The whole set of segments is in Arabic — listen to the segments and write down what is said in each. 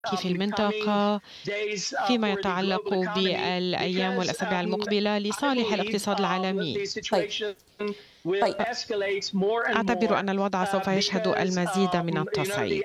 في المنطقة فيما يتعلق بالأيام والأسابيع المقبلة لصالح الاقتصاد العالمي. طيب. أعتبر أن الوضع سوف يشهد المزيد من التصعيد،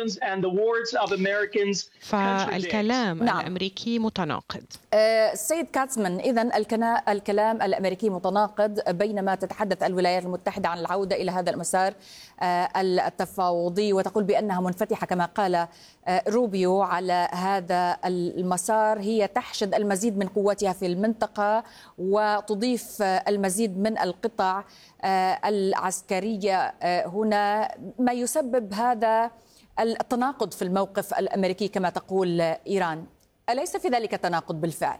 فالكلام الأمريكي متناقض. السيد كاتسمان، إذن الكلام الأمريكي متناقض بينما تتحدث الولايات المتحدة عن العودة إلى هذا المسار التفاوضي وتقول بأنها منفتحة كما قال روبيو على هذا المسار. هي تحشد المزيد من قوتها في المنطقة وتضيف المزيد من القطع العسكرية هنا، ما يسبب هذا التناقض في الموقف الأمريكي كما تقول إيران. أليس في ذلك تناقض بالفعل؟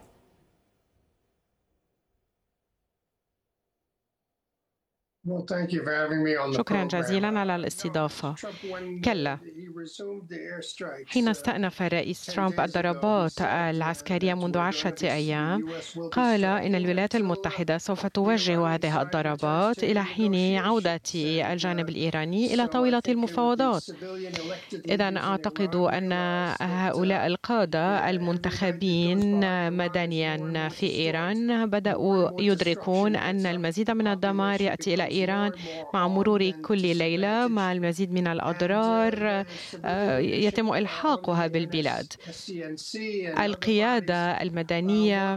شكرا جزيلا على الاستضافة. كلا، حين استأنف الرئيس ترامب الضربات العسكرية منذ 10 أيام قال إن الولايات المتحدة سوف توجه هذه الضربات إلى حين عودة الجانب الإيراني إلى طاولة المفاوضات. إذن أعتقد أن هؤلاء القادة المنتخبين مدنيا في إيران بدأوا يدركون أن المزيد من الدمار يأتي إلى إيران مع مرور كل ليلة، مع المزيد من الأضرار يتم إلحاقها بالبلاد. القيادة المدنية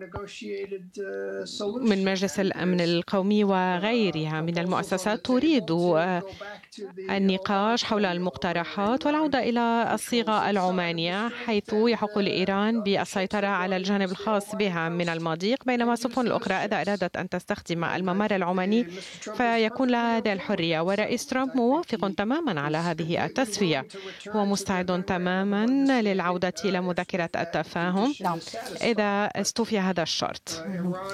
من مجلس الأمن القومي وغيرها من المؤسسات تريد النقاش حول المقترحات والعودة إلى الصيغة العمانية، حيث يحق لإيران بالسيطرة على الجانب الخاص بها من المضيق، بينما السفن الأخرى إذا أرادت أن تستخدم الممر العماني فيكون لها هذه الحرية. ورئيس ترامب موافق تماما على هذه التسوية، هو مستعد تماما للعودة إلى مذكرة التفاهم إذا استوفي هذا الشرط.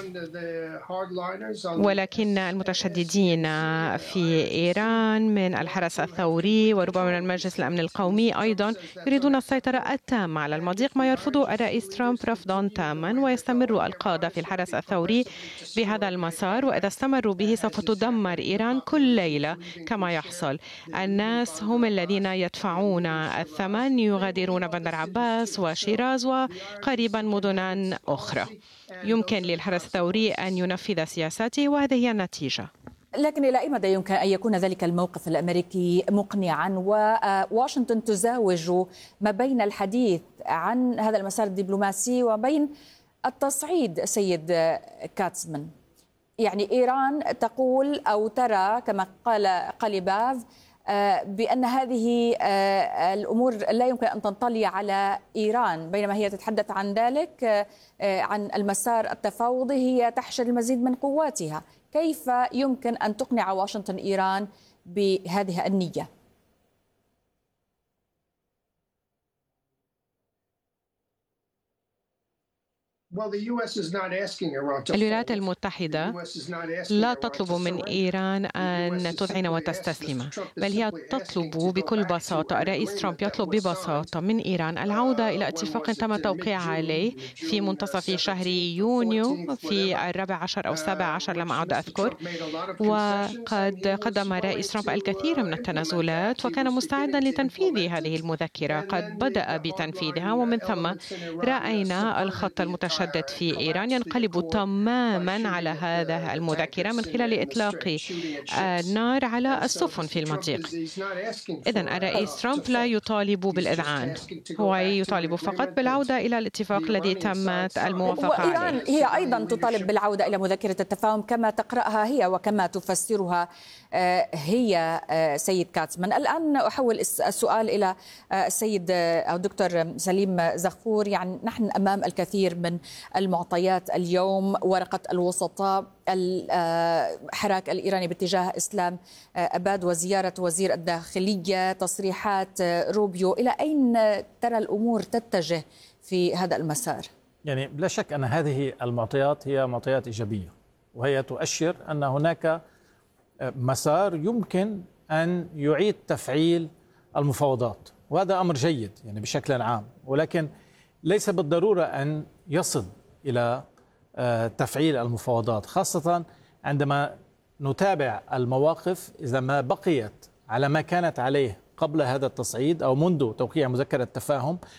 ولكن المتشددين في إيران من الحرس الثوري وربما من المجلس الأمن القومي أيضا يريدون السيطرة التامة على المضيق، ما يرفض الرئيس ترامب رفضا تاما، ويستمر القادة في الحرس الثوري بهذا المسار. وإذا استمروا به سوف تدمر إيران كل ليلة كما يحصل. الناس هم الذين يدفعون الثمن، يغادرون بندر عباس وشيراز وقريبا مدنا أخرى. يمكن للحرس الثوري أن ينفذ سياساته وهذه هي النتيجة. لكن إلى أي مدى يمكن أن يكون ذلك الموقف الأمريكي مقنعا وواشنطن تزاوج ما بين الحديث عن هذا المسار الدبلوماسي وبين التصعيد؟ سيد كاتسمان، يعني إيران تقول أو ترى كما قال قليباف بأن هذه الأمور لا يمكن أن تنطلي على إيران، بينما هي تتحدث عن ذلك عن المسار التفاوضي هي تحشد المزيد من قواتها. كيف يمكن أن تقنع واشنطن إيران بهذه النية؟ الولايات المتحدة لا تطلب من إيران أن تذعن وتستسلم، بل هي تطلب بكل بساطة، الرئيس ترامب يطلب ببساطة من إيران العودة إلى اتفاق تم التوقيع عليه في منتصف شهر يونيو في 14 أو 17 لم أعد أذكر. وقد قدم الرئيس ترامب الكثير من التنازلات وكان مستعدا لتنفيذ هذه المذكرة، قد بدأ بتنفيذها، ومن ثم رأينا الخط المتشدد في إيران ينقلب تماما على هذه المذكرة من خلال إطلاق النار على السفن في المضيق. إذن الرئيس ترامب لا يطالب بالإذعان، هو يطالب فقط بالعودة إلى الاتفاق الذي تمت الموافقة عليه. وإيران هي أيضا تطالب بالعودة إلى مذكرة التفاهم كما تقرأها هي وكما تفسرها هي. سيد كاتسمان، الآن أحول السؤال إلى السيد أو الدكتور سليم زغفور. يعني نحن أمام الكثير من المعطيات اليوم، ورقة الوسطاء، الحراك الإيراني باتجاه إسلام أباد وزيارة وزير الداخلية، تصريحات روبيو، إلى أين ترى الأمور تتجه في هذا المسار؟ يعني بلا شك أن هذه المعطيات هي معطيات إيجابية، وهي تؤشر أن هناك مسار يمكن أن يعيد تفعيل المفاوضات، وهذا أمر جيد يعني بشكل عام، ولكن ليس بالضرورة أن يصل إلى تفعيل المفاوضات، خاصة عندما نتابع المواقف. إذا ما بقيت على ما كانت عليه قبل هذا التصعيد أو منذ توقيع مذكرة تفاهم